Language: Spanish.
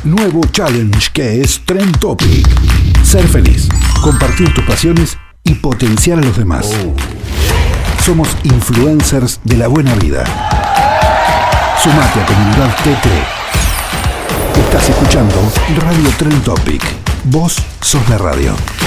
nuevo challenge que es Trend Topic. Ser feliz, compartir tus pasiones y potenciar a los demás. Somos influencers de la buena vida. Sumate a Comunidad TT. Estás escuchando Radio Trend Topic. Vos sos la radio.